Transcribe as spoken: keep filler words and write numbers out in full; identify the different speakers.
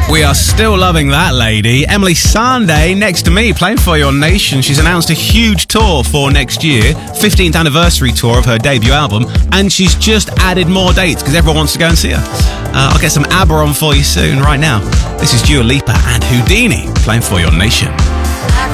Speaker 1: We are still loving that lady. Emeli Sandé next to me playing for your nation. She's announced a huge tour for next year, fifteenth anniversary tour of her debut album, and she's just added more dates because everyone wants to go and see her. Uh, I'll get some ABBA on for you soon. Right now, this is Dua Lipa and Houdini playing for your nation.